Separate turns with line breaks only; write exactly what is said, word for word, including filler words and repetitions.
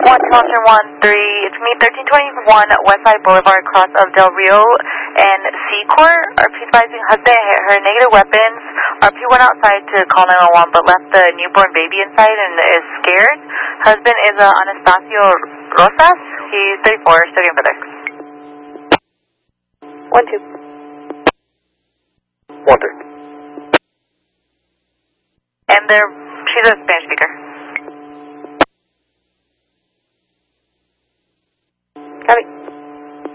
one two one three, it's me, thirteen twenty-one Westside Boulevard, cross of Del Rio and Secor. R P advising husband hit her, negative weapons. R P went outside to call nine one one but left the newborn baby inside and is scared. Husband is uh, Anastasio Rosas. He's thirty-four, studying for this.
One, two.
One, two.
And they're, she's a Spanish speaker.